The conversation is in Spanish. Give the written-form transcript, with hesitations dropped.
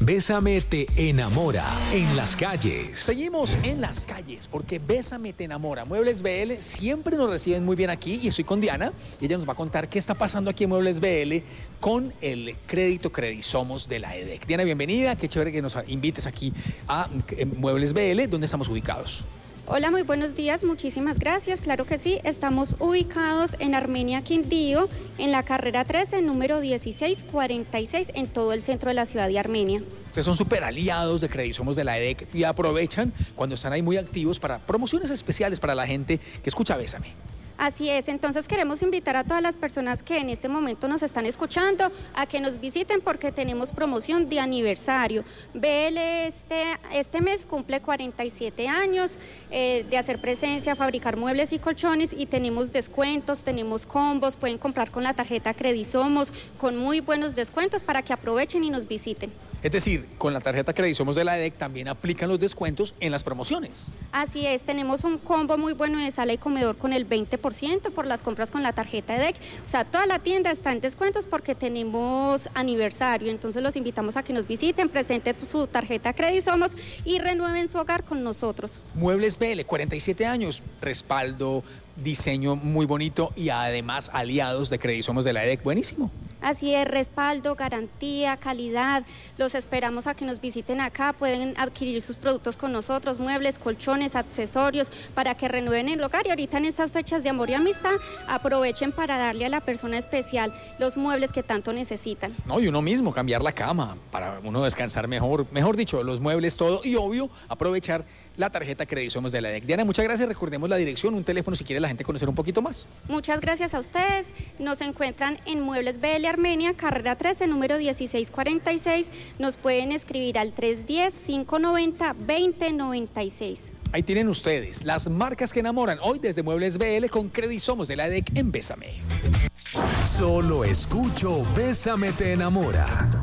Bésame te enamora en las calles. Seguimos en las calles porque Bésame te enamora. Muebles BL siempre nos reciben muy bien aquí y estoy con Diana y ella nos va a contar qué está pasando aquí en Muebles BL con el crédito Credisomos de la EDEC. Diana, bienvenida, qué chévere que nos invites aquí a Muebles BL, ¿dónde estamos ubicados? Hola, muy buenos días, muchísimas gracias. Claro que sí, estamos ubicados en Armenia, Quindío, en la carrera 13, número 1646, en todo el centro de la ciudad de Armenia. Ustedes son súper aliados de Credisomos de la EDEC y aprovechan cuando están ahí muy activos para promociones especiales para la gente que escucha Bésame. Así es, entonces queremos invitar a todas las personas que en este momento nos están escuchando a que nos visiten porque tenemos promoción de aniversario. BL este mes cumple 47 años de hacer presencia, fabricar muebles y colchones y tenemos descuentos, tenemos combos, pueden comprar con la tarjeta Credisomos con muy buenos descuentos para que aprovechen y nos visiten. Es decir, con la tarjeta Credisomos de la EDEC también aplican los descuentos en las promociones. Así es, tenemos un combo muy bueno de sala y comedor con el 20% por las compras con la tarjeta EDEC. O sea, toda la tienda está en descuentos porque tenemos aniversario. Entonces los invitamos a que nos visiten, presenten su tarjeta Credisomos y renueven su hogar con nosotros. Muebles BL, 47 años, respaldo, diseño muy bonito y además aliados de Credisomos de la EDEC. Buenísimo. Así es, respaldo, garantía, calidad. Los esperamos a que nos visiten acá. Pueden adquirir sus productos con nosotros, muebles, colchones, accesorios, para que renueven el hogar. Y ahorita en estas fechas de amor y amistad, aprovechen para darle a la persona especial los muebles que tanto necesitan. No, y uno mismo, cambiar la cama para uno descansar mejor. Mejor dicho, los muebles, todo. Y obvio, aprovechar la tarjeta Credisomos de la EDEC. Diana, muchas gracias. Recordemos la dirección, un teléfono si quiere la gente conocer un poquito más. Muchas gracias a ustedes. Nos encuentran en Muebles BL Armenia, carrera 13, número 1646. Nos pueden escribir al 310-590-2096. Ahí tienen ustedes las marcas que enamoran hoy desde Muebles BL con Credisomos de la EDEC en Bésame. Solo escucho Bésame te enamora.